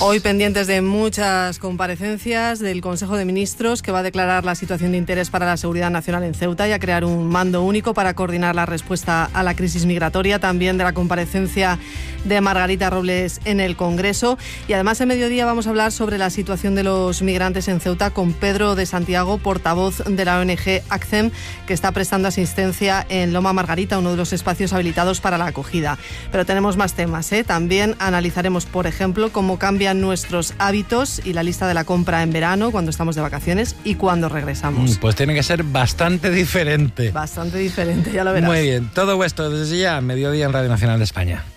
Hoy pendientes de muchas comparecencias del Consejo de Ministros, que va a declarar la situación de interés para la seguridad nacional en Ceuta y a crear un mando único para coordinar la respuesta a la crisis migratoria. También de la comparecencia de Margarita Robles en el Congreso. Y además, en mediodía vamos a hablar sobre la situación de los migrantes en Ceuta con Pedro de Santiago, portavoz de la ONG ACCEM, que está prestando asistencia en Loma Margarita, uno de los espacios habilitados para la acogida. Pero tenemos más temas, ¿eh? También analizaremos, por ejemplo, cómo cambian nuestros hábitos y la lista de la compra en verano, cuando estamos de vacaciones y cuando regresamos. Pues tiene que ser bastante diferente. Bastante diferente, ya lo verás. Muy bien, todo esto desde ya, mediodía en Radio Nacional de España.